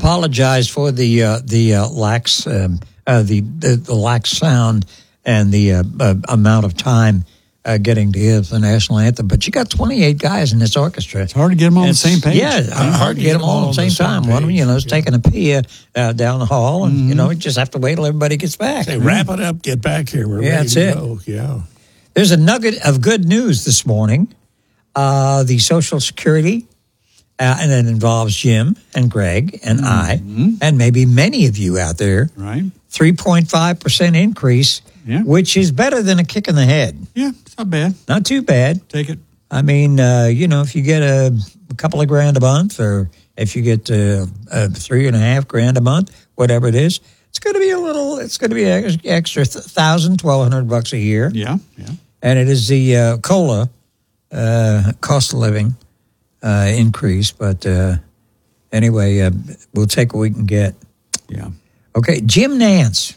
apologized for the lax the lax sound and the amount of time getting to hear the national anthem. But you got 28 guys in this orchestra. It's hard to get them all on the same page. Yeah, hard to get them all at the same time. One of them, is taking a pee down the hall, and you just have to wait till everybody gets back. Say, wrap it up, get back here. We're ready to go. Yeah. There's a nugget of good news this morning. The Social Security, and it involves Jim and Greg and I, and maybe many of you out there. Right. 3.5% increase, which is better than a kick in the head. Yeah, it's not bad. Not too bad. Take it. I mean, if you get a couple of grand a month, or if you get $3.5 grand a month, whatever it is, it's going to be extra $1,200 a year. Yeah. And it is the COLA, cost of living increase. But anyway, we'll take what we can get. Yeah. Okay, Jim Nance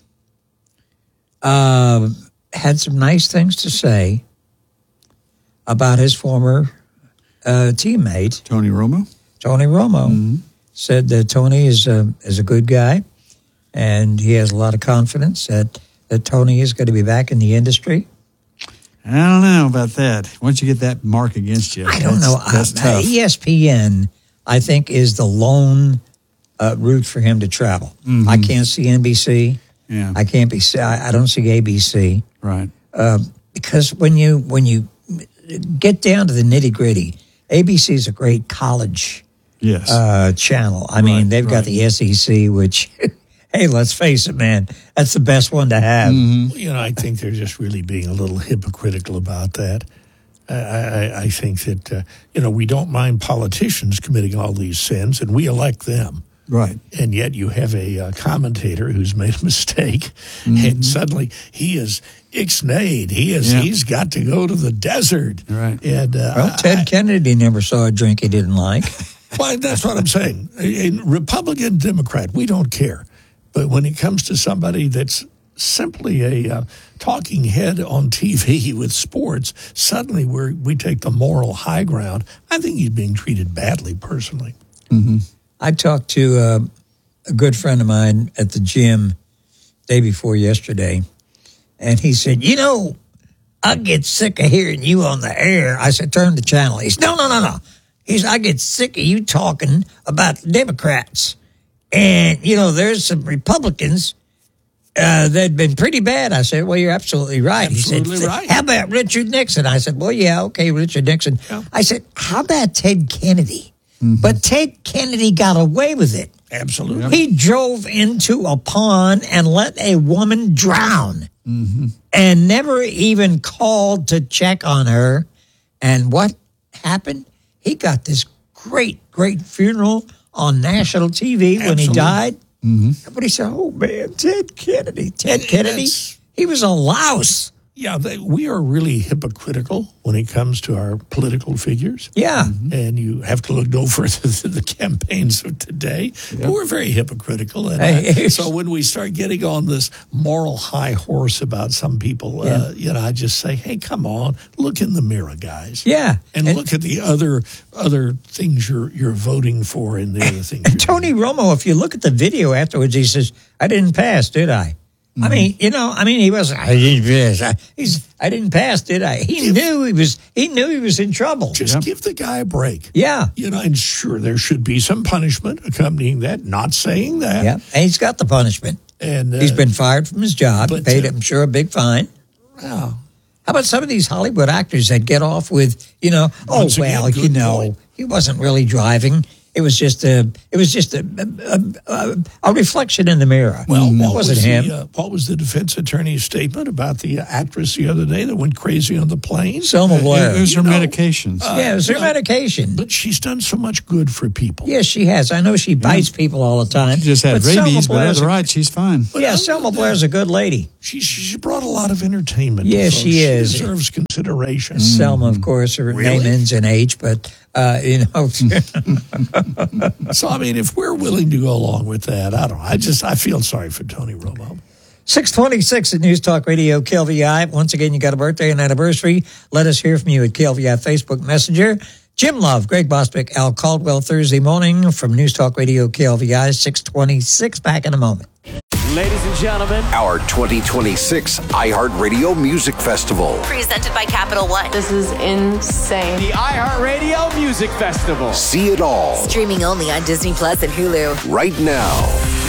had some nice things to say about his former teammate, Tony Romo. Tony Romo said that Tony is a good guy, and he has a lot of confidence that Tony is going to be back in the industry. I don't know about that. Once you get that mark against you, I don't know. That's tough. ESPN, I think, is the lone route for him to travel. I can't see NBC. Yeah. I can't be. I don't see ABC. Right. Because when you get down to the nitty gritty, ABC is a great college channel. I mean, they've got the SEC, which, hey, let's face it, man, that's the best one to have. I think they're just really being a little hypocritical about that. I think that, we don't mind politicians committing all these sins, and we elect them. Right. And yet you have a commentator who's made a mistake, and suddenly he is ixnayed. He's got to go to the desert. Right. And Ted Kennedy never saw a drink he didn't like. Well, that's what I'm saying. Republican, Democrat, we don't care. But when it comes to somebody that's simply a talking head on TV with sports, suddenly we take the moral high ground. I think he's being treated badly, personally. I talked to a good friend of mine at the gym day before yesterday, and he said, I get sick of hearing you on the air. I said, turn the channel. He said, no. He said, I get sick of you talking about the Democrats. And, there's some Republicans that've been pretty bad. I said, well, you're absolutely right. Absolutely he said, right. How about Richard Nixon? I said, well, yeah, okay, Richard Nixon. Yeah. I said, how about Ted Kennedy? But Ted Kennedy got away with it. Absolutely. He drove into a pond and let a woman drown and never even called to check on her. And what happened? He got this great funeral on national TV when he died. Everybody said, oh, man, Ted Kennedy. He was a louse. Yeah, we are really hypocritical when it comes to our political figures. Yeah. And you have to look no further than the campaigns of today. Yeah. We're very hypocritical. And so when we start getting on this moral high horse about some people, I just say, hey, come on, look in the mirror, guys. Yeah. And look at the other things you're voting for and the other things. And Tony Romo, if you look at the video afterwards, he says, I didn't pass, did I? I mean, he wasn't. I didn't pass, did I? He knew he was in trouble. Just give the guy a break. Yeah, and sure there should be some punishment accompanying that. Not saying that. Yeah, and he's got the punishment. And he's been fired from his job. But, paid, I'm sure, a big fine. Wow. How about some of these Hollywood actors that get off with, he wasn't really driving. It was just a reflection in the mirror. Well, that wasn't him. What was the defense attorney's statement about the actress the other day that went crazy on the plane? Selma Blair. It was her medications. It was her medication. But she's done so much good for people. Yes, she has. I know she bites people all the time. She just had rabies, but otherwise she's fine. Selma Blair's a good lady. She brought a lot is. She is. She deserves consideration. Selma, of course, her name ends in H, but, So, I mean, if we're willing to go along with that, I don't know. I feel sorry for Tony Romo. 626 at News Talk Radio, KLVI. Once again, you got a birthday and anniversary. Let us hear from you at KLVI Facebook Messenger. Jim Love, Greg Bostwick, Al Caldwell, Thursday morning from News Talk Radio KLVI 626. Back in a moment. Ladies and gentlemen, our 2026 iHeartRadio Music Festival. Presented by Capital One. This is insane. The iHeartRadio Music Festival. See it all. Streaming only on Disney Plus and Hulu. Right now.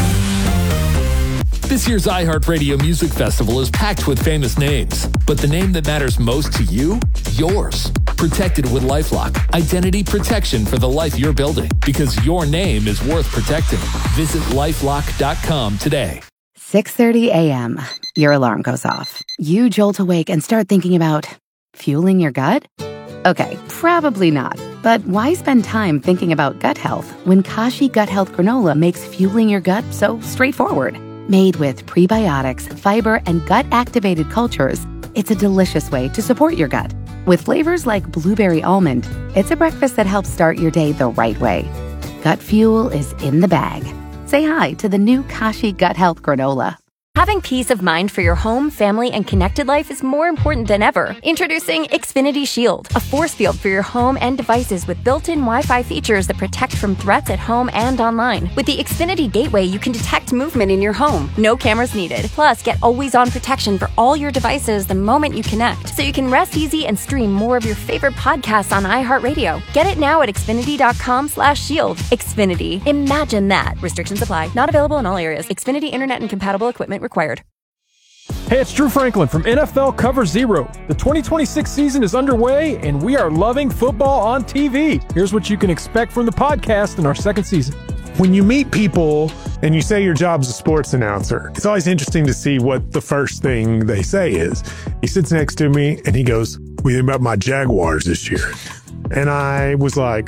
This year's iHeartRadio Music Festival is packed with famous names, but the name that matters most to you? Yours. Protected with LifeLock. Identity protection for the life you're building, because your name is worth protecting. Visit LifeLock.com today. 6:30 a.m. Your alarm goes off. You jolt awake and start thinking about fueling your gut? Okay, probably not. But why spend time thinking about gut health when Kashi Gut Health Granola makes fueling your gut so straightforward? Made with prebiotics, fiber, and gut-activated cultures, it's a delicious way to support your gut. With flavors like blueberry almond, it's a breakfast that helps start your day the right way. Gut fuel is in the bag. Say hi to the new Kashi Gut Health Granola. Having peace of mind for your home, family, and connected life is more important than ever. Introducing Xfinity Shield, a force field for your home and devices with built-in Wi-Fi features that protect from threats at home and online. With the Xfinity Gateway, you can detect movement in your home. No cameras needed. Plus, get always-on protection for all your devices the moment you connect, so you can rest easy and stream more of your favorite podcasts on iHeartRadio. Get it now at Xfinity.com/shield. Xfinity. Imagine that. Restrictions apply. Not available in all areas. Xfinity Internet and compatible equipment required. Hey, it's Drew Franklin from NFL Cover Zero. The 2026 season is underway, and we are loving football on TV. Here's what you can expect from the podcast in our second season. When you meet people and you say your job's a sports announcer, it's always interesting to see what the first thing they say is. He sits next to me and he goes, "What do you think about my Jaguars this year?" And I was like,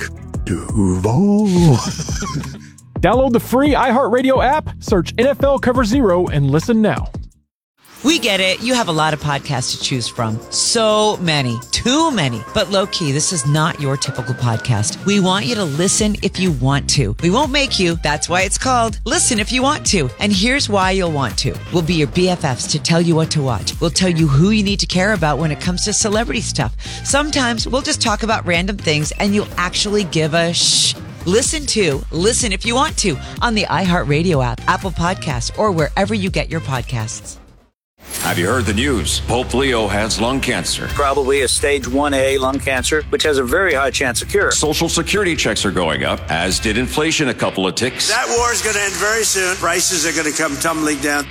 Duval. Download the free iHeartRadio app, search NFL Cover Zero, and listen now. We get it. You have a lot of podcasts to choose from. So many. Too many. But low-key, this is not your typical podcast. We want you to listen if you want to. We won't make you. That's why it's called Listen If You Want To. And here's why you'll want to. We'll be your BFFs to tell you what to watch. We'll tell you who you need to care about when it comes to celebrity stuff. Sometimes we'll just talk about random things and you'll actually give a shh. Listen If You Want To on the iHeartRadio app, Apple Podcasts, or wherever you get your podcasts. Have you heard the news? Pope Leo has lung cancer. Probably a stage 1A lung cancer, which has a very high chance of cure. Social security checks are going up, as did inflation a couple of ticks. That war is going to end very soon. Prices are going to come tumbling down.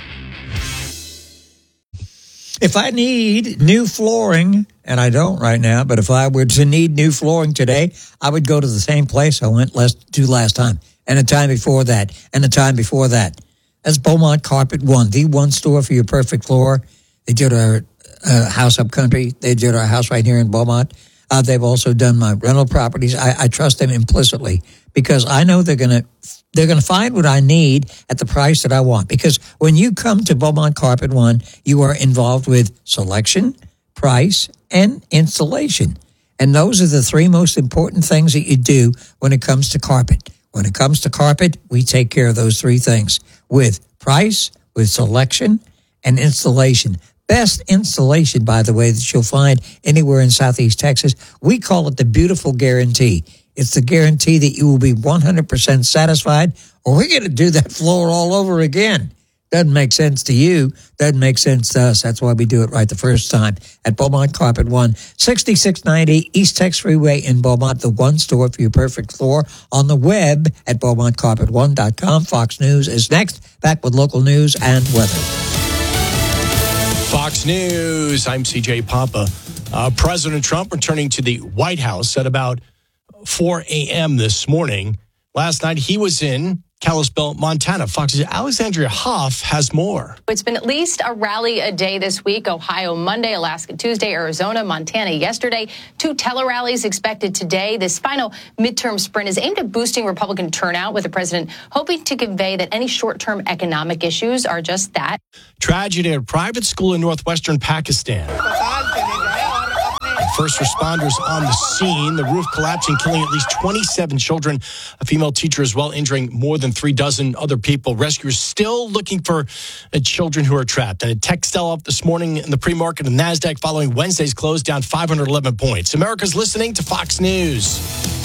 If I need new flooring, and I don't right now, but if I were to need new flooring today, I would go to the same place I went last time, and the time before that, and the time before that. That's Beaumont Carpet One, the one store for your perfect floor. They did our house up country. They did our house right here in Beaumont. They've also done my rental properties. I trust them implicitly because I know they're gonna find what I need at the price that I want. Because when you come to Beaumont Carpet One, you are involved with selection, price, and installation. And those are the three most important things that you do when it comes to carpet. When it comes to carpet, we take care of those three things with price, with selection, and installation. Best installation, by the way, that you'll find anywhere in Southeast Texas. We call it the Beautiful Guarantee. It's the guarantee that you will be 100% satisfied, or we're going to do that floor all over again. Doesn't make sense to you. Doesn't make sense to us. That's why we do it right the first time at Beaumont Carpet One, 6690 East Tex Freeway in Beaumont, the one store for your perfect floor. On the web at BeaumontCarpet1.com. Fox News is next. Back with local news and weather. Fox News, I'm CJ Papa. President Trump returning to the White House at about 4 a.m. this morning. Last night, he was in Kalispell, Montana. Fox's Alexandria Hoff has more. It's been at least a rally a day this week. Ohio Monday, Alaska Tuesday, Arizona, Montana yesterday. 2 tele-rallies expected today. This final midterm sprint is aimed at boosting Republican turnout, with the president hoping to convey that any short-term economic issues are just that. Tragedy at a private school in northwestern Pakistan. First responders on the scene. The roof collapsing, killing at least 27 children. A female teacher as well, injuring more than 36 other people. Rescuers still looking for children who are trapped. And a tech sell-off this morning in the pre-market of NASDAQ following Wednesday's close, down 511 points. America's listening to Fox News.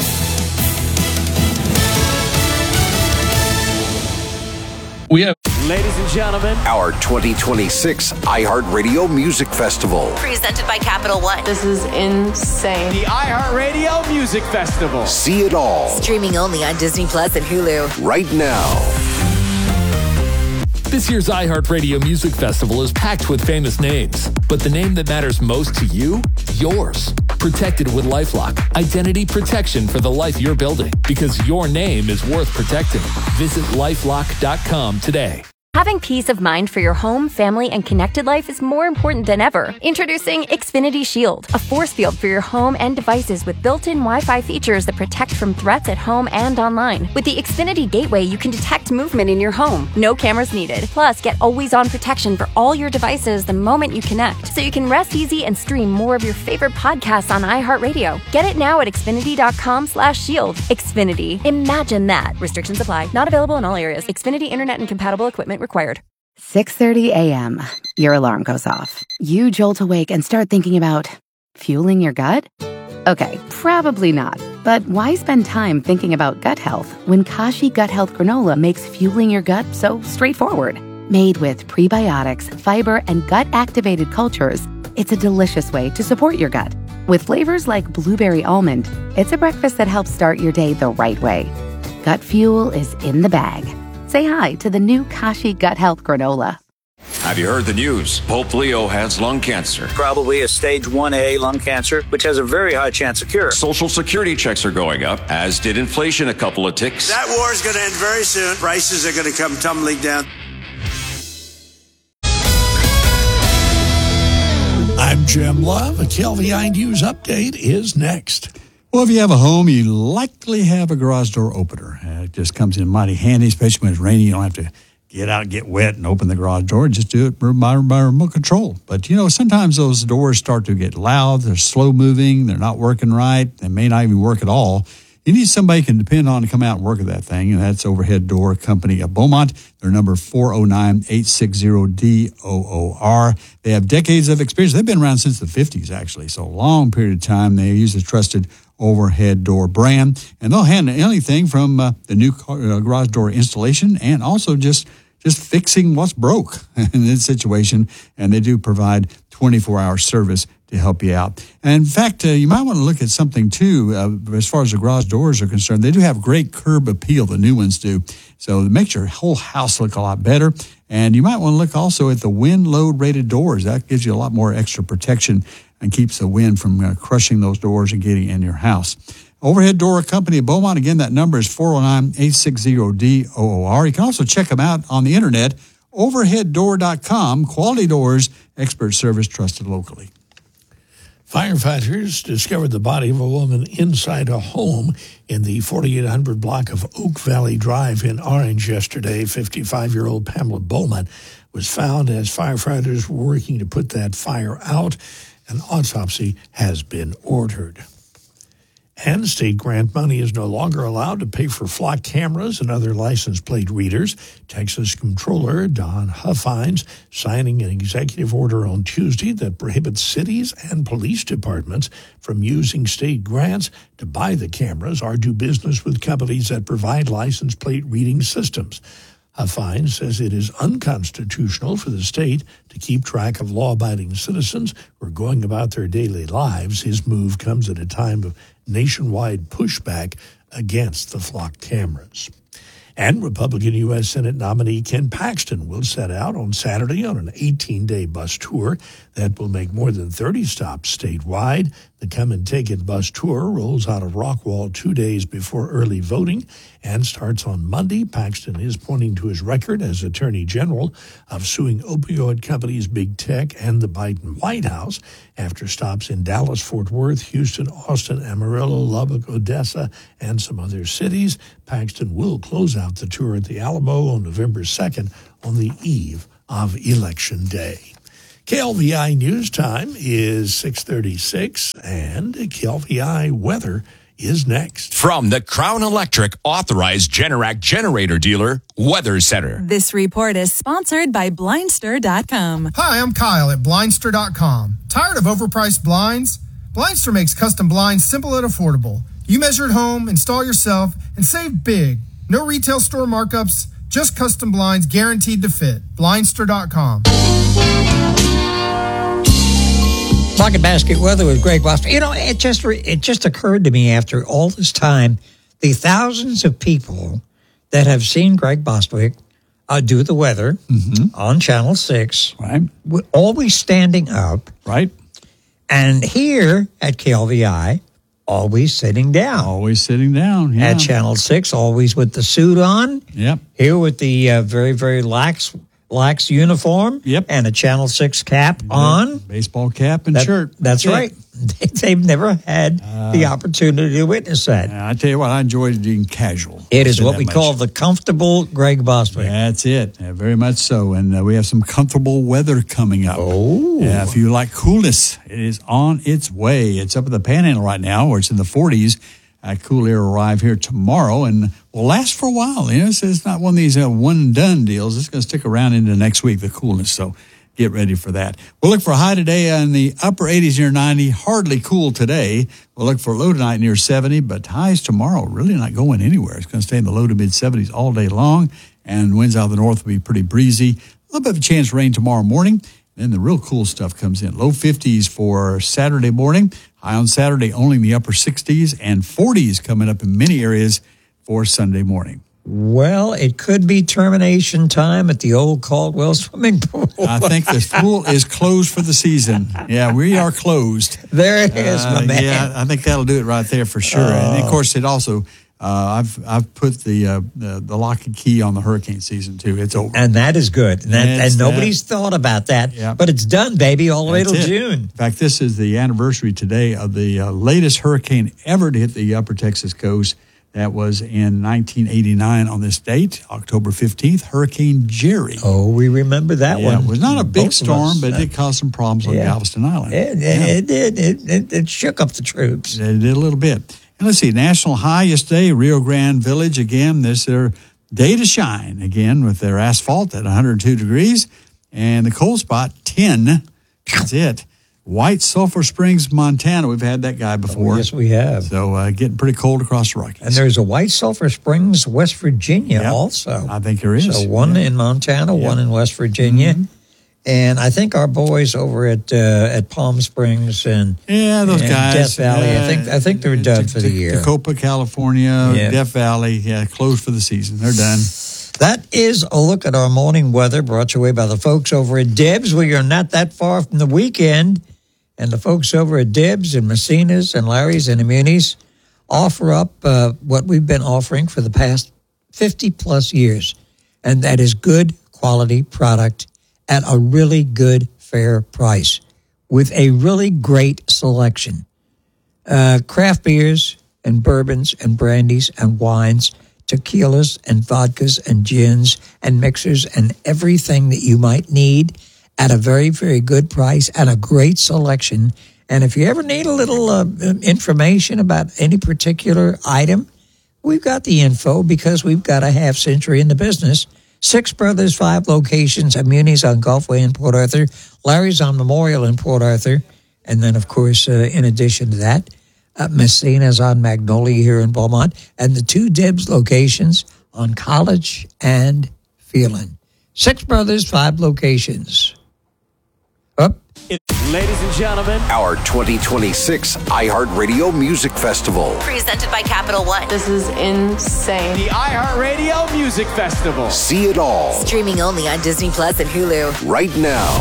We have, ladies and gentlemen, our 2026 iHeartRadio Music Festival. Presented by Capital One. This is insane. the iHeartRadio Music Festival. See it all Streaming only on Disney Plus and Hulu. right now. This year's iHeartRadio Music Festival is packed with famous names, but the name that matters most to you, yours. Protected with LifeLock, identity protection for the life you're building, because your name is worth protecting. Visit LifeLock.com today. Having peace of mind for your home, family, and connected life is more important than ever. Introducing Xfinity Shield, a force field for your home and devices with built-in Wi-Fi features that protect from threats at home and online. With the Xfinity Gateway, you can detect movement in your home. No cameras needed. Plus, get always-on protection for all your devices the moment you connect, so you can rest easy and stream more of your favorite podcasts on iHeartRadio. Get it now at Xfinity.com/shield. Xfinity. Imagine that. Restrictions apply. Not available in all areas. Xfinity Internet and compatible equipment required. 6:30 a.m. Your alarm goes off. You jolt awake and start thinking about fueling your gut? Okay, probably not. But why spend time thinking about gut health when Kashi Gut Health Granola makes fueling your gut so straightforward? Made with prebiotics, fiber, and gut-activated cultures, it's a delicious way to support your gut. With flavors like blueberry almond, it's a breakfast that helps start your day the right way. Gut fuel is in the bag. Say hi to the new Kashi Gut Health Granola. have you heard the news? Pope Leo has lung cancer. Probably a stage 1A lung cancer, which has a very high chance of cure. Social security checks are going up, as did inflation a couple of ticks. That war is going to end very soon. Prices are going to come tumbling down. I'm Jim Love. A KLVI News update is next. Well, if you have a home, you likely have a garage door opener. It just comes in mighty handy, especially when it's rainy. You don't have to get out, get wet, and open the garage door. Just do it by remote control. But, sometimes those doors start to get loud. They're slow moving. They're not working right. They may not even work at all. You need somebody you can depend on to come out and work at that thing, and that's Overhead Door Company of Beaumont. Their number 409-860-DOOR. They have decades of experience. They've been around since the 50s, actually, so a long period of time. They use a trusted Overhead Door brand, and they'll handle anything from the new garage door installation and also just fixing what's broke in this situation, and they do provide 24-hour service to help you out. And in fact, you might want to look at something too, as far as the garage doors are concerned. They do have great curb appeal, the new ones do. So it makes your whole house look a lot better. And you might want to look also at the wind load rated doors. That gives you a lot more extra protection and keeps the wind from crushing those doors and getting in your house. Overhead Door Company of Beaumont. Again, that number is 409-860-DOOR. You can also check them out on the internet, overheaddoor.com. Quality doors, expert service, trusted locally. Firefighters discovered the body of a woman inside a home in the 4800 block of Oak Valley Drive in Orange yesterday. 55-year-old Pamela Bowman was found as firefighters were working to put that fire out. An autopsy has been ordered. And state grant money is no longer allowed to pay for flock cameras and other license plate readers. Texas Comptroller Don Huffines signing an executive order on Tuesday that prohibits cities and police departments from using state grants to buy the cameras or do business with companies that provide license plate reading systems. Huffines says it is unconstitutional for the state to keep track of law-abiding citizens who are going about their daily lives. His move comes at a time of nationwide pushback against the flock cameras. And Republican U.S. Senate nominee Ken Paxton will set out on Saturday on an 18-day bus tour that will make more than 30 stops statewide. The Come and Take It bus tour rolls out of Rockwall 2 days before early voting and starts on Monday. Paxton is pointing to his record as Attorney General of suing opioid companies Big Tech and the Biden White House after stops in Dallas, Fort Worth, Houston, Austin, Amarillo, Lubbock, Odessa, and some other cities. Paxton will close out the tour at the Alamo on November 2nd on the eve of Election Day. KLVI News Time is 6:36, and KLVI Weather is next. From the Crown Electric Authorized Generac Generator Dealer, Weather Center. This report is sponsored by Blindster.com. Hi, I'm Kyle at Blindster.com. Tired of overpriced blinds? Blindster makes custom blinds simple and affordable. You measure at home, install yourself, and save big. No retail store markups, just custom blinds guaranteed to fit. Blindster.com. Market Basket Weather with Greg Bostwick. You know, it just occurred to me after all this time, the thousands of people that have seen Greg Bostwick do the weather on Channel 6, right? Always standing up, right? And here at KLVI, always sitting down. Always sitting down, yeah. At Channel 6, always with the suit on. Yep. Here with the very, very lax uniform. Yep. And a Channel 6 cap on. Baseball cap and shirt. That's right. They've never had the opportunity to witness that. I tell you what, I enjoyed being casual. It is what we call the comfortable Greg Bostwick. That's it. Yeah, very much so. And we have some comfortable weather coming up. Oh. Yeah, if you like coolness, it is on its way. It's up at the Panhandle right now, where it's in the 40s. Cool air will arrive here tomorrow and will last for a while. You know, it's not one of these one-and-done deals. It's going to stick around into next week, the coolness. So get ready for that. We'll look for a high today in the upper 80s near 90. Hardly cool today. We'll look for a low tonight near 70, but highs tomorrow really not going anywhere. It's going to stay in the low to mid-70s all day long, and winds out of the north will be pretty breezy. A little bit of a chance of rain tomorrow morning. Then the real cool stuff comes in. Low 50s for Saturday morning. High on Saturday only in the upper 60s, and 40s coming up in many areas for Sunday morning. Well, it could be termination time at the old Caldwell swimming pool. I think the pool is closed for the season. Yeah, we are closed. There it is, my man. Yeah, I think that'll do it right there for sure. And of course, it also I've put the lock and key on the hurricane season too. It's over, and that is good. And nobody's thought about that, but it's done, baby, all the way till June. In fact, this is the anniversary today of the latest hurricane ever to hit the upper Texas coast. That was in 1989 on this date, October 15th, Hurricane Jerry. Oh, we remember that one. It was not a big storm, but it did cause some problems on Galveston Island. It did. It shook up the troops. It did a little bit. And let's see, national high yesterday, Rio Grande Village. Again, this is their day to shine, again, with their asphalt at 102 degrees. And the cold spot, 10. That's it. White Sulphur Springs, Montana. We've had that guy before. Oh, yes, we have. So getting pretty cold across the Rockies. And there's a White Sulphur Springs, West Virginia also. I think there is. So one in Montana, one in West Virginia. Mm-hmm. And I think our boys over at Palm Springs and those guys, Death Valley, I think they're done for the year. Tacoma, California, Death Valley, closed for the season. They're done. That is a look at our morning weather brought your way by the folks over at Dibs. We are not that far from the weekend. And the folks over at Dibs and Messina's and Larry's and Immuni's offer up what we've been offering for the past 50-plus years. And that is good quality product at a really good, fair price with a really great selection. Craft beers and bourbons and brandies and wines, tequilas and vodkas and gins and mixers and everything that you might need at a very, very good price and a great selection. And if you ever need a little information about any particular item, we've got the info because we've got a half century in the business. 6 Brothers, 5 locations, Muni's on Gulfway in Port Arthur, Larry's on Memorial in Port Arthur, and then, of course, in addition to that, Messina's on Magnolia here in Beaumont, and the 2 Dibs locations on College and Phelan. 6 Brothers, 5 locations. Up. Ladies and gentlemen, our 2026 iHeartRadio Music Festival. Presented by Capital One. This is insane. The iHeartRadio Music Festival. See it all. Streaming only on Disney Plus and Hulu. Right now.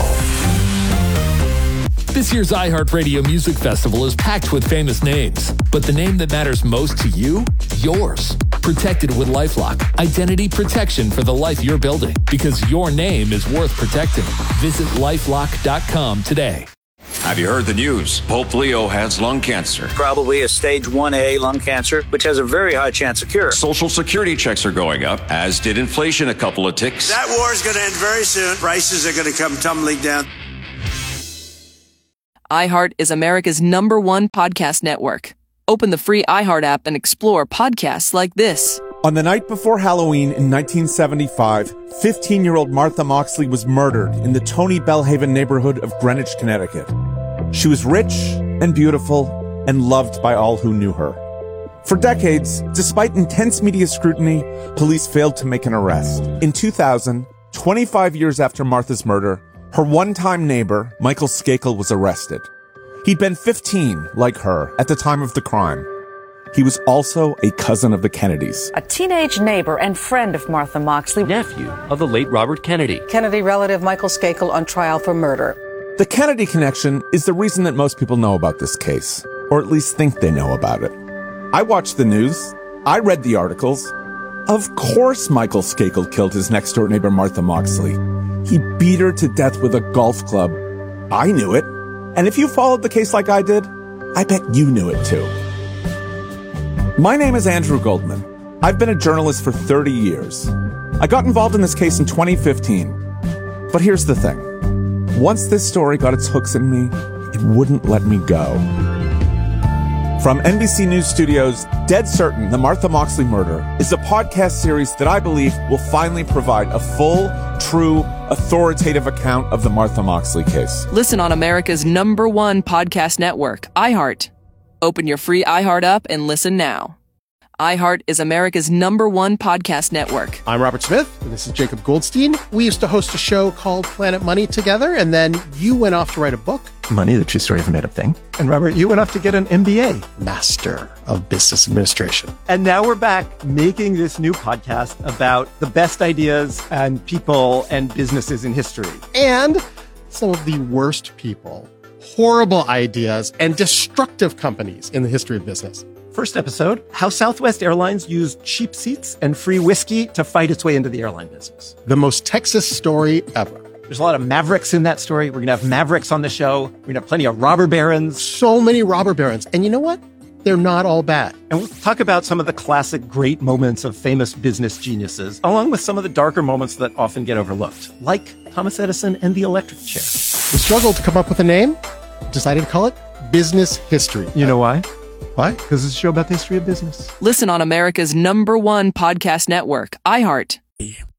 This year's iHeartRadio Music Festival is packed with famous names, but the name that matters most to you, yours. Protected with LifeLock, identity protection for the life you're building, because your name is worth protecting. Visit LifeLock.com today. Have you heard the news? Pope Leo has lung cancer. Probably a stage 1A lung cancer, which has a very high chance of cure. Social Security checks are going up, as did inflation a couple of ticks. That war is going to end very soon. Prices are going to come tumbling down. iHeart is America's #1 podcast network. Open the free iHeart app and explore podcasts like this. On the night before Halloween in 1975, 15-year-old Martha Moxley was murdered in the Tony Bellhaven neighborhood of Greenwich, Connecticut. She was rich and beautiful and loved by all who knew her. For decades, despite intense media scrutiny, police failed to make an arrest. In 2000, 25 years after Martha's murder, her one-time neighbor, Michael Skakel, was arrested. He'd been 15, like her, at the time of the crime. He was also a cousin of the Kennedys. A teenage neighbor and friend of Martha Moxley. Nephew of the late Robert Kennedy. Kennedy relative Michael Skakel on trial for murder. The Kennedy connection is the reason that most people know about this case, or at least think they know about it. I watched the news. I read the articles. Of course Michael Skakel killed his next-door neighbor Martha Moxley. He beat her to death with a golf club. I knew it. And if you followed the case like I did, I bet you knew it too. My name is Andrew Goldman. I've been a journalist for 30 years. I got involved in this case in 2015. But here's the thing. Once this story got its hooks in me, it wouldn't let me go. From NBC News Studios, Dead Certain, The Martha Moxley Murder is a podcast series that I believe will finally provide a full, true, authoritative account of the Martha Moxley case. Listen on America's #1 podcast network, iHeart. Open your free iHeart app and listen now. iHeart is America's #1 podcast network. I'm Robert Smith, and this is Jacob Goldstein. We used to host a show called Planet Money together, and then you went off to write a book. Money, the true story of a made-up thing. And Robert, you went off to get an MBA. Master of Business Administration. And now we're back making this new podcast about the best ideas and people and businesses in history. And some of the worst people, horrible ideas, and destructive companies in the history of business. First episode, how Southwest Airlines used cheap seats and free whiskey to fight its way into the airline business. The most Texas story ever. There's a lot of mavericks in that story. We're going to have mavericks on the show. We're going to have plenty of robber barons. So many robber barons. And you know what? They're not all bad. And we'll talk about some of the classic great moments of famous business geniuses, along with some of the darker moments that often get overlooked, like Thomas Edison and the electric chair. We struggled to come up with a name. Decided to call it Business History. You know why? Why? Because it's a show about the history of business. Listen on America's #1 podcast network, iHeart.